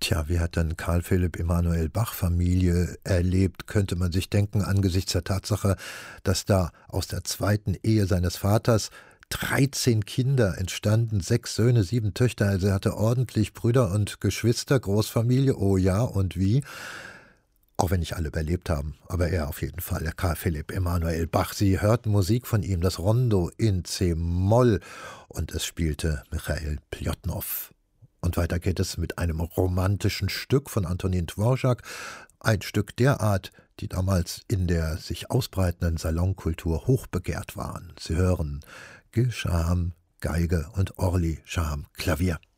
Tja, wie hat dann Karl Philipp Emanuel Bach Familie erlebt, könnte man sich denken, angesichts der Tatsache, dass da aus der zweiten Ehe seines Vaters 13 Kinder entstanden, 6 Söhne, 7 Töchter, also er hatte ordentlich Brüder und Geschwister, Großfamilie, oh ja, und wie? Auch wenn nicht alle überlebt haben, aber er auf jeden Fall, der Karl Philipp Emanuel Bach. Sie hörten Musik von ihm, das Rondo in C-Moll, und es spielte Michael Pljotnow. Und weiter geht es mit einem romantischen Stück von Antonin Dvorak, ein Stück der Art, die damals in der sich ausbreitenden Salonkultur hochbegehrt waren. Sie hören Gil Shaham Geige und Orli Shaham Klavier.